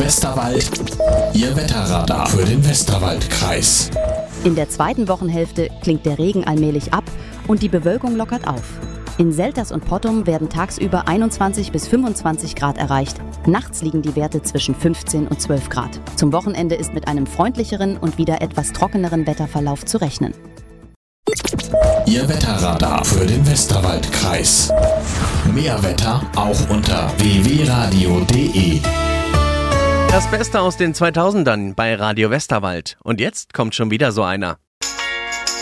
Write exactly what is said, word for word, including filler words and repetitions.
Westerwald, Ihr Wetterradar für den Westerwaldkreis. In der zweiten Wochenhälfte klingt der Regen allmählich ab und die Bewölkung lockert auf. In Selters und Pottum werden tagsüber einundzwanzig bis fünfundzwanzig Grad erreicht. Nachts liegen die Werte zwischen fünfzehn und zwölf Grad. Zum Wochenende ist mit einem freundlicheren und wieder etwas trockeneren Wetterverlauf zu rechnen. Ihr Wetterradar für den Westerwaldkreis. Mehr Wetter auch unter w w radio punkt d e. Das Beste aus den zweitausendern bei Radio Westerwald. Und jetzt kommt schon wieder so einer.